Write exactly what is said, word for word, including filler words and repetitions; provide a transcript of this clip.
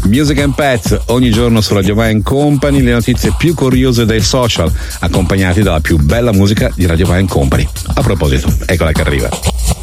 Music and Pets, ogni giorno su Radio Vai and Company, le notizie più curiose dei social, accompagnati dalla più bella musica di Radio Vai and Company. A proposito, eccola che arriva.